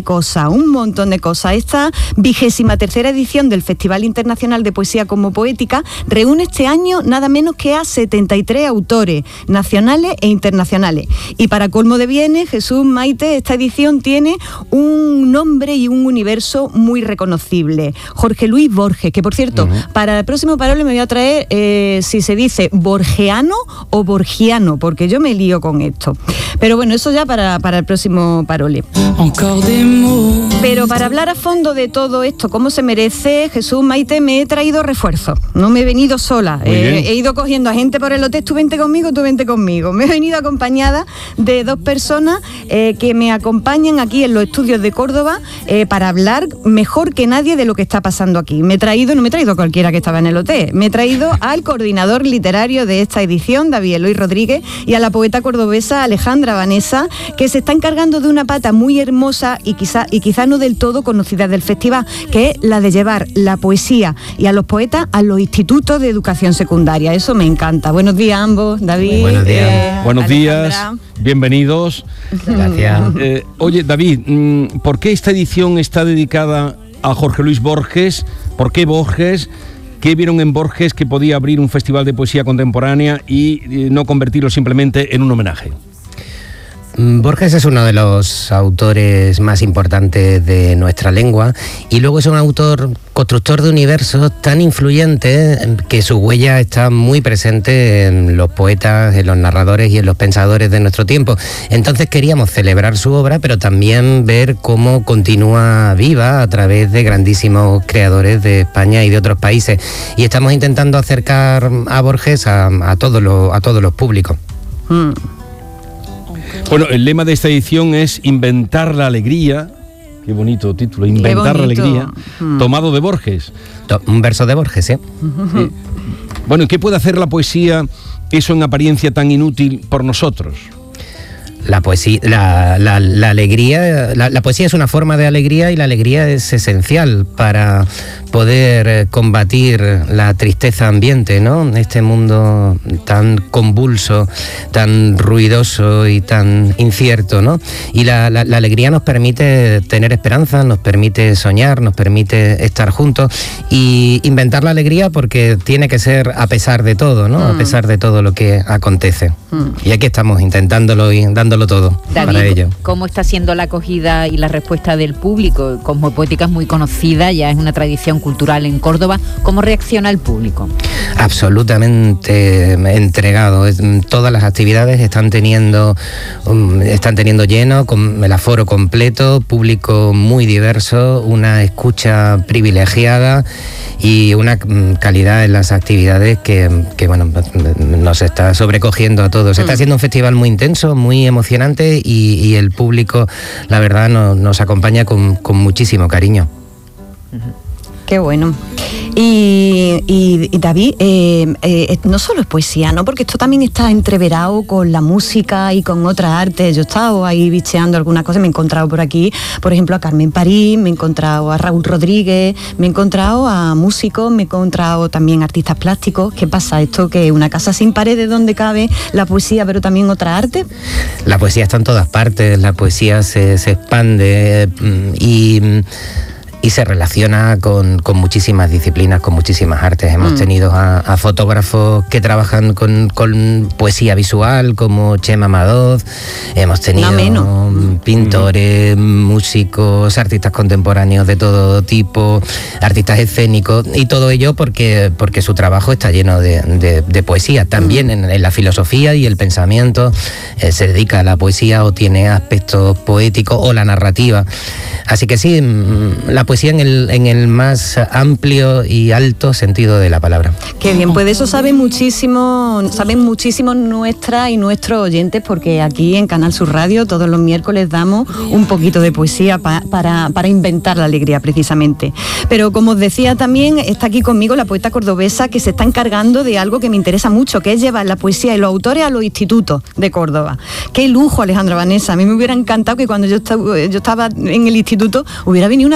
cosas, un montón de cosas. Esta 23ª edición del Festival Internacional de Poesía Cosmopoética reúne este año nada menos que a 73 autores nacionales e internacionales. Y para colmo de bienes, Jesús, Maite, esta edición tiene un nombre y un universo muy reconocible. Jorge Luis Borges, que por cierto, para el próximo Parole me voy a traer si se dice borgiano o borgiano, porque yo me lío con esto. Pero bueno, eso ya para el próximo Parole. Pero para hablar a fondo de todo esto, cómo se merece, Jesús, Maite, me he traído refuerzos. No me he venido sola. He ido cogiendo a gente por el hotel, tú vente conmigo. Me he venido acompañada de dos personas que me acompañan aquí en los estudios de Córdoba para hablar mejor que nadie de lo que está pasando aquí. No me he traído a cualquiera que estaba en el hotel. Me he traído al coordinador literario de esta edición, David Eloy Rodríguez, y a la poeta cordobesa Alejandra Vanessa, que se está encargando de una pata muy hermosa y quizá no del todo conocida del festival, que es la de llevar la poesía y a los poetas a los institutos de educación secundaria. Eso me encanta. Buenos días a ambos, David. Buenos días. Buenos días, bienvenidos. Gracias. Oye, David, ¿por qué esta edición está dedicada a Jorge Luis Borges? ¿Por qué Borges? ¿Qué vieron en Borges que podía abrir un festival de poesía contemporánea y no convertirlo simplemente en un homenaje? Borges es uno de los autores más importantes de nuestra lengua y luego es un autor constructor de universos tan influyente que su huella está muy presente en los poetas, en los narradores y en los pensadores de nuestro tiempo. Entonces queríamos celebrar su obra, pero también ver cómo continúa viva a través de grandísimos creadores de España y de otros países. Y estamos intentando acercar a Borges a todos los públicos. Bueno, el lema de esta edición es Inventar la alegría. Qué bonito título, Inventar la alegría, tomado de Borges. Un verso de Borges, ¿sí? Bueno, ¿qué puede hacer la poesía, eso en apariencia tan inútil, por nosotros? La poesía, la alegría, la poesía es una forma de alegría y la alegría es esencial para poder combatir la tristeza ambiente, ¿no? Este mundo tan convulso, tan ruidoso y tan incierto, ¿no? Y la alegría nos permite tener esperanza, nos permite soñar, nos permite estar juntos y inventar la alegría porque tiene que ser a pesar de todo, ¿no? A pesar de todo lo que acontece. Y aquí estamos intentándolo y dándolo todo. David, para ello. ¿Cómo está siendo la acogida y la respuesta del público? Cosmopoética es muy conocida, ya es una tradición cultural en Córdoba. ¿Cómo reacciona el público? Absolutamente entregado. Todas las actividades están teniendo lleno, con el aforo completo, público muy diverso, una escucha privilegiada y una calidad en las actividades que bueno, nos está sobrecogiendo a todos. Está siendo un festival muy intenso, muy emocionante y el público, la verdad, nos acompaña con muchísimo cariño. Qué bueno. Y David, no solo es poesía, ¿no? Porque esto también está entreverado con la música y con otras artes. Yo he estado ahí bicheando algunas cosas, me he encontrado por aquí, por ejemplo, a Carmen París, me he encontrado a Raúl Rodríguez, me he encontrado a músicos, me he encontrado también a artistas plásticos. ¿Qué pasa? ¿Esto que es una casa sin paredes donde cabe la poesía, pero también otra arte? La poesía está en todas partes, la poesía se expande y se relaciona con muchísimas disciplinas, con muchísimas artes. Hemos tenido a fotógrafos que trabajan con poesía visual, como Chema Madoz. Hemos tenido pintores, músicos, artistas contemporáneos de todo tipo, artistas escénicos, y todo ello porque su trabajo está lleno de poesía. También en la filosofía y el pensamiento se dedica a la poesía o tiene aspectos poéticos o la narrativa. Así que sí, la poesía en el más amplio y alto sentido de la palabra. Qué bien, pues de eso saben muchísimo nuestras y nuestros oyentes, porque aquí en Canal Sur Radio todos los miércoles damos un poquito de poesía para inventar la alegría, precisamente. Pero como os decía, también está aquí conmigo la poeta cordobesa que se está encargando de algo que me interesa mucho, que es llevar la poesía y los autores a los institutos de Córdoba. Qué lujo, Alejandra Vanessa. A mí me hubiera encantado que cuando yo estaba en el instituto hubiera venido una poeta a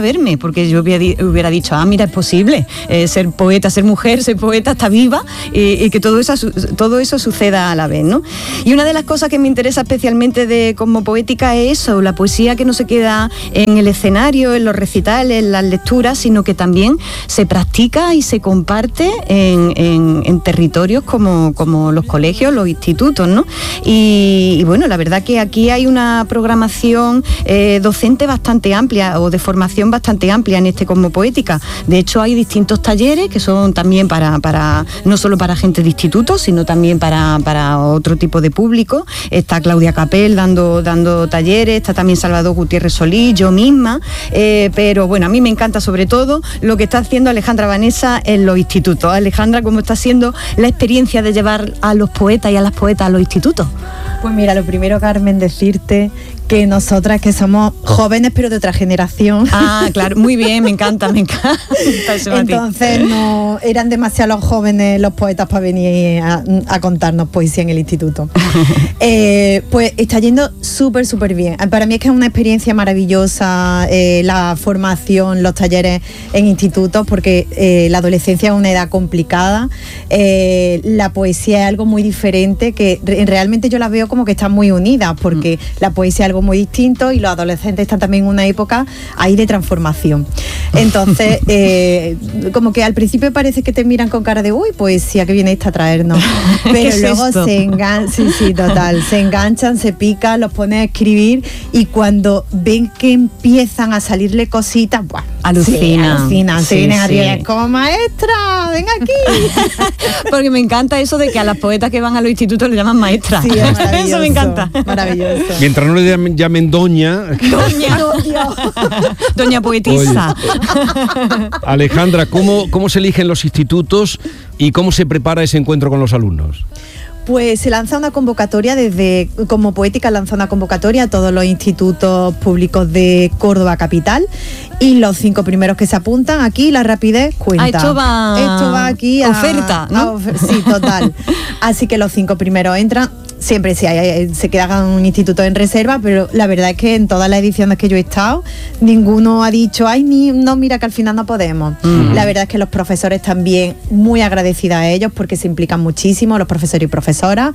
verme, porque yo hubiera dicho, mira, es posible ser poeta, ser mujer, ser poeta, está viva, y que todo eso suceda a la vez, ¿no? Y una de las cosas que me interesa especialmente de Cosmopoética es eso, la poesía que no se queda en el escenario, en los recitales, en las lecturas, sino que también se practica y se comparte en territorios como los colegios, los institutos, ¿no? Y bueno, la verdad que aquí hay una programación docente bastante amplia, o de formación bastante amplia en Cosmopoética. De hecho, hay distintos talleres que son también para no solo para gente de institutos, sino también para otro tipo de público. Está Claudia Capel dando talleres, está también Salvador Gutiérrez Solís, yo misma, pero bueno, a mí me encanta sobre todo lo que está haciendo Alejandra Vanessa en los institutos. Alejandra, ¿cómo está siendo la experiencia de llevar a los poetas y a las poetas a los institutos? Pues mira, lo primero, Carmen, decirte que nosotras que somos jóvenes pero de otra generación. Claro, muy bien, me encanta eso. Entonces no eran demasiado jóvenes los poetas para venir a contarnos poesía en el instituto. Pues está yendo súper bien. Para mí es que es una experiencia maravillosa la formación, los talleres en institutos, porque la adolescencia es una edad complicada. La poesía es algo muy diferente, que realmente yo la veo como que están muy unidas, porque la poesía es algo muy distinto y los adolescentes están también en una época ahí de transformación. Entonces, como que al principio parece que te miran con cara de uy, poesía que viene esta a traernos. Pero luego se enganchan, se pican, los ponen a escribir, y cuando ven que empiezan a salirle cositas, ¡buah! Alucinan. Se vienen arriba, como maestra, ven aquí. Porque me encanta eso de que a las poetas que van a los institutos le llaman maestras. Sí, eso me encanta. Maravilloso. Mientras no le llamen doña. Doña poetisa. Oye, Alejandra, ¿cómo se eligen los institutos y cómo se prepara ese encuentro con los alumnos? Pues se lanza una convocatoria, desde Cosmopoética lanza una convocatoria a todos los institutos públicos de Córdoba capital, y los 5 primeros que se apuntan, aquí la rapidez cuenta. Esto va aquí a oferta, ¿no? Sí, total. Así que los 5 primeros entran. Siempre se queda un instituto en reserva, pero la verdad es que en todas las ediciones que yo he estado, ninguno ha dicho, no, mira que al final no podemos. La verdad es que los profesores también, muy agradecida a ellos, porque se implican muchísimo, los profesores y profesoras,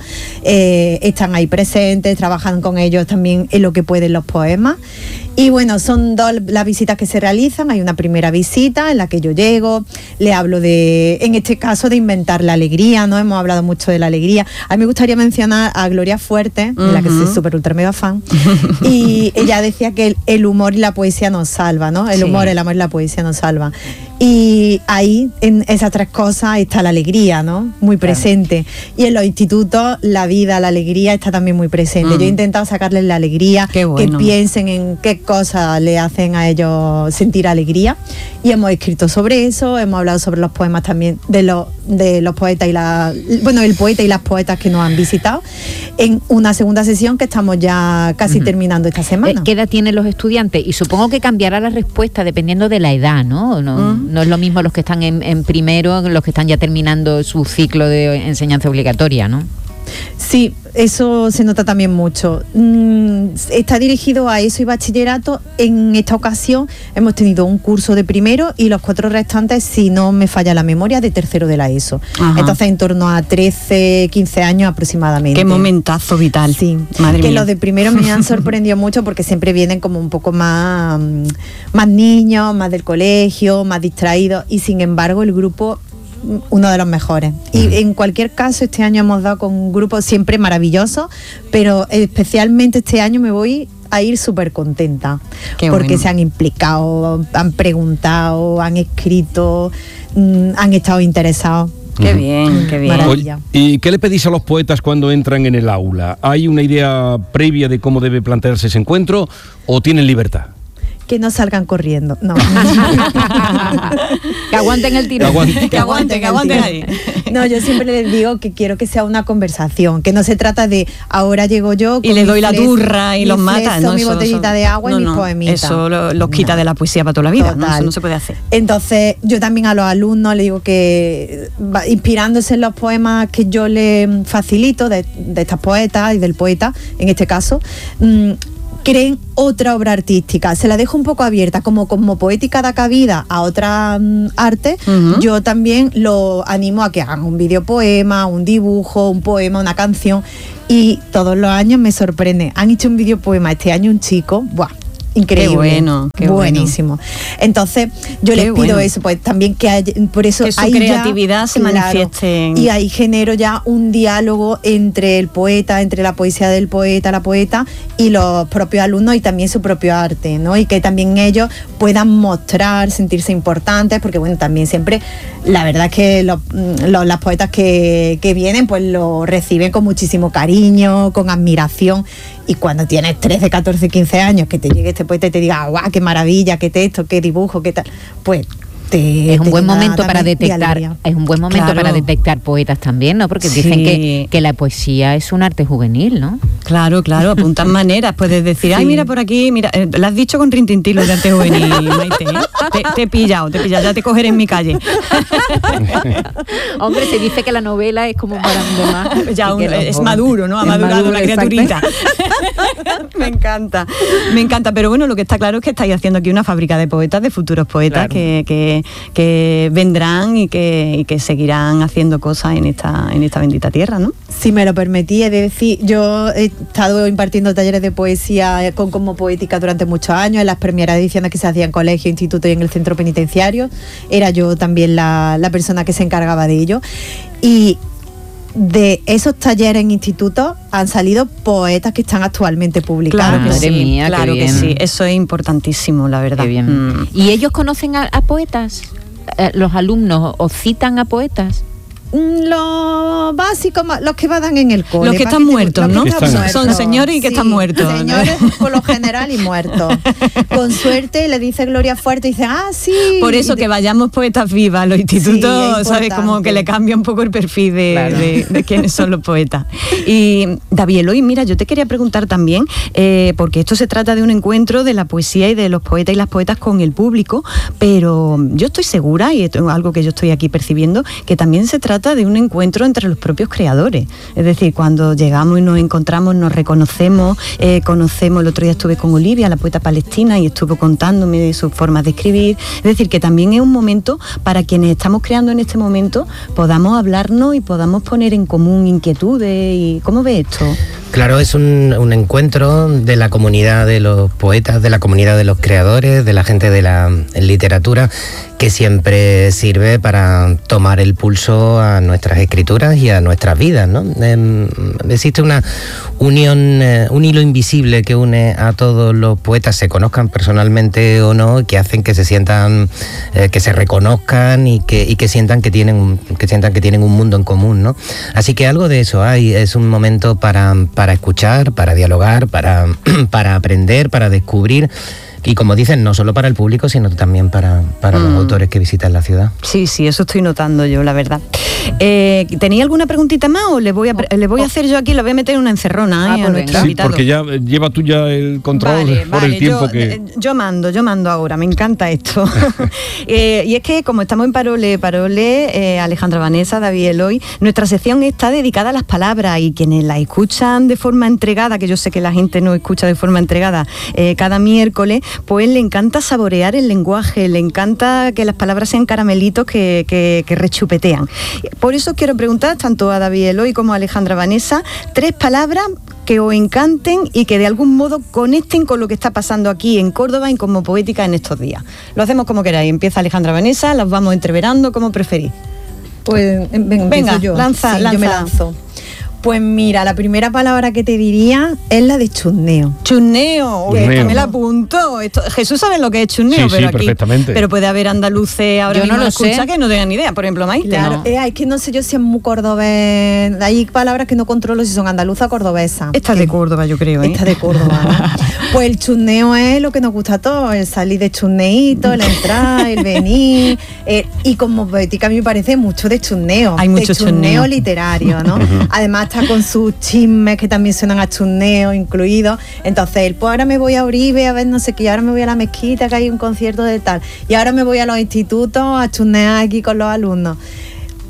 están ahí presentes, trabajan con ellos también en lo que pueden los poemas. Y bueno, son 2 las visitas que se realizan. Hay una primera visita en la que yo llego, le hablo en este caso, de inventar la alegría, ¿no? Hemos hablado mucho de la alegría. A mí me gustaría mencionar a Gloria Fuerte, de la que soy súper ultra mega fan, y ella decía que el humor y la poesía nos salva, ¿no? El humor, el amor y la poesía nos salva. Y ahí, en esas 3 cosas, está la alegría, ¿no? Muy presente. Y en los institutos, la vida, la alegría está también muy presente. Yo he intentado sacarles la alegría, bueno, que piensen en qué cosas le hacen a ellos sentir alegría. Y hemos escrito sobre eso, hemos hablado sobre los poemas también de los poetas el poeta y las poetas que nos han visitado, en una segunda sesión que estamos ya casi terminando esta semana. ¿Qué edad tienen los estudiantes? Y supongo que cambiará la respuesta dependiendo de la edad, ¿no? No es lo mismo los que están en primero, los que están ya terminando su ciclo de enseñanza obligatoria, ¿no? Sí, eso se nota también mucho. Está dirigido a eso y bachillerato. En esta ocasión hemos tenido un curso de primero y los 4 restantes, si no me falla la memoria, de tercero de la ESO. Ajá. Entonces, en torno a 13, 15 años aproximadamente. Qué momentazo vital. Sí, madre mía. Los de primero me han sorprendido mucho, porque siempre vienen como un poco más niños, más del colegio, más distraídos, y sin embargo el grupo, uno de los mejores. Y en cualquier caso, este año hemos dado con un grupo siempre maravilloso, pero especialmente este año me voy a ir súper contenta. Qué porque bueno. Se han implicado, han preguntado, han escrito, han estado interesados. Qué bien, qué bien. Maravilla. ¿Y qué le pedís a los poetas cuando entran en el aula? ¿Hay una idea previa de cómo debe plantearse ese encuentro o tienen libertad? Que no salgan corriendo, no. Que aguanten el tiro. Que aguanten ahí. No, yo siempre les digo que quiero que sea una conversación, que no se trata de ahora llego yo y le doy la turra y los mata, ¿no? Mi botellita de agua y mis poemitas. Eso los quita de la poesía para toda la vida, ¿no? Eso no se puede hacer. Entonces, yo también a los alumnos les digo que, inspirándose en los poemas que yo les facilito de estas poetas y del poeta, en este caso, creen otra obra artística. Se la dejo un poco abierta, como poética da cabida a otra arte. Yo también lo animo a que hagan un videopoema, un dibujo, un poema, una canción, y todos los años me sorprende. Han hecho un videopoema este año un chico, ¡buah! Increíble, qué bueno, qué buenísimo. Bueno. Entonces yo les pido eso, pues también que haya, por eso que su creatividad se manifieste. Y ahí genero ya un diálogo entre el poeta, entre la poesía del poeta, la poeta y los propios alumnos, y también su propio arte, ¿no? Y que también ellos puedan mostrar, sentirse importantes, porque bueno, también siempre, la verdad es que las poetas que vienen, pues lo reciben con muchísimo cariño, con admiración. Y cuando tienes 13, 14, 15 años, que te llegue este poeta y te diga, guau, qué maravilla, qué texto, qué dibujo, qué tal, pues es un buen momento para detectar, para detectar poetas también, ¿no? Porque dicen que la poesía es un arte juvenil, ¿no? Claro, apuntan maneras, puedes decir, ay, mira por aquí, mira, lo has dicho con rintintín lo de arte juvenil, Maite, ¿eh? Te he pillado, ya te cogeré en mi calle. Hombre, se dice que la novela es como para un más. Ya es maduro, ¿no? Ha madurado la criaturita. Me encanta, pero bueno, lo que está claro es que estáis haciendo aquí una fábrica de poetas, de futuros poetas, claro, que vendrán y que seguirán haciendo cosas en esta bendita tierra, ¿no? Si me lo permití, es decir, yo he estado impartiendo talleres de poesía con Como Poética durante muchos años, en las primeras ediciones que se hacían en colegio, instituto y en el centro penitenciario. Era yo también la persona que se encargaba de ello. Y de esos talleres en institutos han salido poetas que están actualmente publicados. Claro que sí, mía, claro que sí. Eso es importantísimo, la verdad. Qué bien. ¿Y ellos conocen a poetas? ¿Los alumnos os citan a poetas? Lo básico, los que van en el cole. Los que están muertos, ¿no? Son señores y que están muertos. Señores por lo general y muertos. Con suerte le dice Gloria Fuerte y dice, sí. Por eso que vayamos poetas vivas a los institutos, ¿sabes? Como que le cambia un poco el perfil de quiénes son los poetas. Y David Eloy, mira, yo te quería preguntar también, porque esto se trata de un encuentro de la poesía y de los poetas y las poetas con el público, pero yo estoy segura, y esto es algo que yo estoy aquí percibiendo, que también se trata de un encuentro entre los propios creadores. Es decir, cuando llegamos y nos encontramos, nos reconocemos, conocemos. El otro día estuve con Olivia, la poeta palestina, y estuvo contándome de sus formas de escribir. Es decir, que también es un momento para quienes estamos creando en este momento, podamos hablarnos y podamos poner en común inquietudes. ¿Y cómo ves esto? Claro, es un encuentro de la comunidad de los poetas, de la comunidad de los creadores, de la gente de la literatura, que siempre sirve para tomar el pulso a nuestras escrituras y a nuestras vidas, ¿no? Existe una unión, un hilo invisible que une a todos los poetas, se conozcan personalmente o no, que hacen que se sientan, que se reconozcan y que sientan que tienen un mundo en común, ¿no? Así que algo de eso hay. Es un momento para escuchar, para dialogar, para aprender, para descubrir. Y como dicen, no solo para el público, sino también para los autores que visitan la ciudad. Sí, eso estoy notando yo, la verdad. ¿Tenía alguna preguntita más o le voy a hacer yo aquí? Le voy a meter una encerrona a nuestro invitado. Porque ya lleva tú ya el control por el tiempo yo mando ahora, me encanta esto. Y es que como estamos en Parole, Alejandra Vanessa, David Eloy, nuestra sección está dedicada a las palabras, y quienes la escuchan de forma entregada, que yo sé que la gente no escucha de forma entregada cada miércoles, pues le encanta saborear el lenguaje, le encanta que las palabras sean caramelitos que rechupetean. Por eso quiero preguntar tanto a David Eloy como a Alejandra Vanessa 3 palabras que os encanten y que de algún modo conecten con lo que está pasando aquí en Córdoba y Como Poética en estos días. Lo hacemos como queráis. Empieza Alejandra Vanessa, las vamos entreverando, como preferís. Pues venga, yo. Lanza. Yo me lanzo. Pues mira, la primera palabra que te diría es la de chusneo. Chusneo, esta me la apunto. Jesús sabe lo que es chusneo, pero aquí, perfectamente. Pero puede haber andaluces ahora yo mismo no lo escucha sé. Que no tengan ni idea. Por ejemplo, Maite. Claro, no. Es que no sé yo si es muy cordobés. Hay palabras que no controlo si son andaluza o cordobesa. Esta es de Córdoba, yo creo. Esta de Córdoba, ¿no? Pues el chusneo es lo que nos gusta a todos, el salir de chusneíto, el entrar, el venir. Y Como Poética a mí me parece mucho de chusneo. Hay mucho chusneo literario, ¿no? Además está con sus chismes que también suenan a chusneo incluidos. Entonces, pues ahora me voy a Uribe a ver no sé qué, ahora me voy a la mezquita que hay un concierto de tal, y ahora me voy a los institutos a chusnear aquí con los alumnos.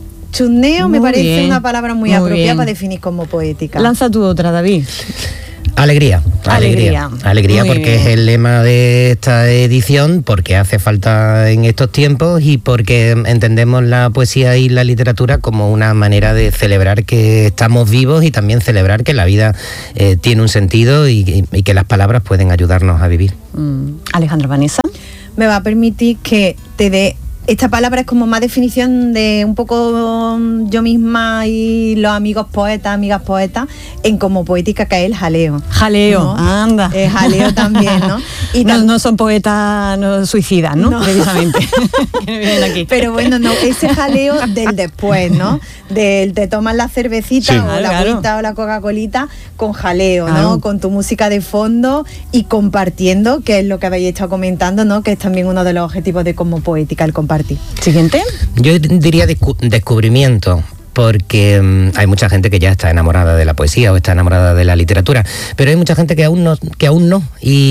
Chusneo me parece una palabra muy apropiada para definir Como Poética. Lanza tú otra, David. Alegría Muy porque bien. es el lema de esta edición, porque hace falta en estos tiempos y porque entendemos la poesía y la literatura como una manera de celebrar que estamos vivos y también celebrar que la vida tiene un sentido y que las palabras pueden ayudarnos a vivir. Alejandra, Vanessa. Me va a permitir que te dé... Esta palabra es como más definición de un poco yo misma y los amigos poetas, amigas poetas, en como poética que es el jaleo. Jaleo, ¿no? anda. Jaleo también, ¿no? Y No son poetas suicidas, ¿no? No. Precisamente. Que vienen aquí. Pero bueno, no, ese jaleo del después, ¿no? Del te tomas la cervecita Sí. o la Claro. agüita o la Coca-Colita con jaleo, ¿no? Claro. Con tu música de fondo y compartiendo, que es lo que habéis estado comentando, ¿no? Que es también uno de los objetivos de como poética, el compartir. Siguiente. Yo diría descubrimiento, porque hay mucha gente que ya está enamorada de la poesía o está enamorada de la literatura, pero hay mucha gente que aún no,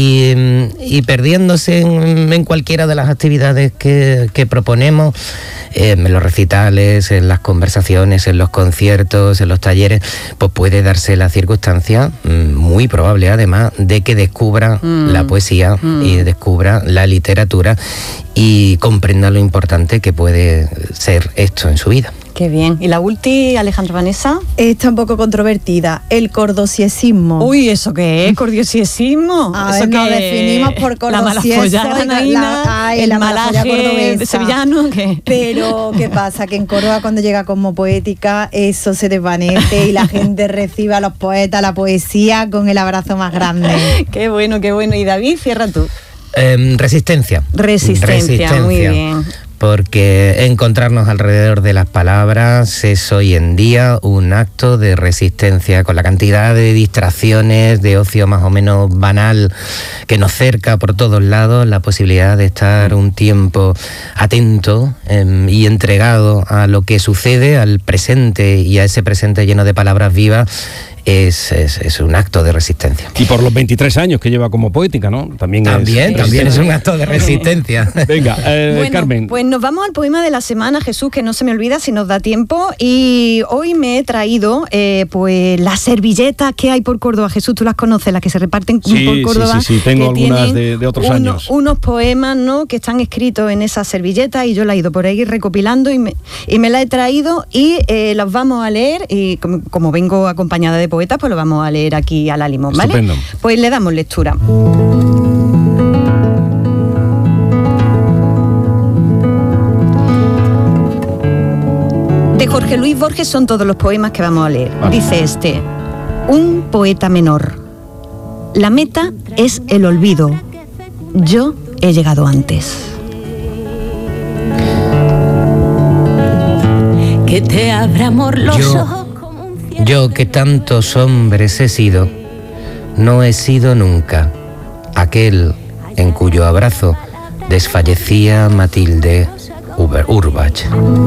y perdiéndose en cualquiera de las actividades que proponemos, en los recitales, en las conversaciones, en los conciertos, en los talleres, pues puede darse la circunstancia, muy probable además, de que descubra la poesía y descubra la literatura y comprenda lo importante que puede ser esto en su vida. Qué bien. ¿Y la ulti, Alejandra, Vanessa? Está un poco controvertida, el cordosiesismo. Uy, ¿eso qué es? ¿Cordiosiesismo? A ¿Eso ver, nos qué es? definimos por La cordosieso, malafollada granadina, ay, el la malafolla malaje cordobesa. sevillano, ¿qué? Pero, ¿qué pasa? Que en Córdoba cuando llega como poética, eso se desvanece y la gente recibe a los poetas la poesía con el abrazo más grande. Qué bueno, qué bueno. Y David, cierra tú. Resistencia. Resistencia, muy bien. Porque encontrarnos alrededor de las palabras es hoy en día un acto de resistencia, con la cantidad de distracciones, de ocio más o menos banal que nos cerca por todos lados. La posibilidad de estar un tiempo atento y entregado a lo que sucede, al presente, y a ese presente lleno de palabras vivas, es un acto de resistencia. Y por los 23 años que lleva como poética, ¿no? También es un acto de resistencia. Venga, Bueno, Carmen. pues nos vamos al poema de la semana, Jesús, que no se me olvida si nos da tiempo. Y hoy me he traído pues las servilletas que hay por Córdoba. Jesús, tú las conoces, las que se reparten por Córdoba. Sí, tengo que algunas tienen de otros años. Unos poemas, ¿no?, que están escritos en esas servilletas, y yo la he ido por ahí recopilando y me la he traído, y los vamos a leer, y como vengo acompañada de poetas, pues lo vamos a leer aquí a la Limón, ¿vale? Estupendo. Pues le damos lectura. De Jorge Luis Borges son todos los poemas que vamos a leer. Vale. Dice este: un poeta menor. La meta es el olvido. Yo he llegado antes. Que te abra, amor, los ojos como un cielo. Yo que tantos hombres he sido, no he sido nunca aquel en cuyo abrazo desfallecía Matilde Urbach.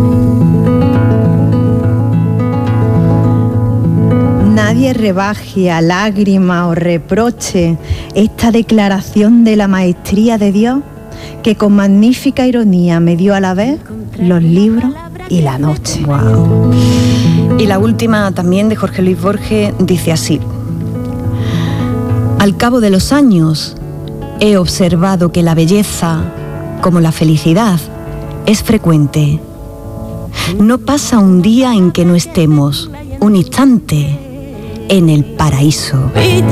Nadie rebaje a lágrima o reproche esta declaración de la maestría de Dios, que con magnífica ironía me dio a la vez los libros y la noche. Wow. Y la última, también de Jorge Luis Borges, dice así: al cabo de los años he observado que la belleza, como la felicidad, es frecuente. No pasa un día en que no estemos un instante en el paraíso. Y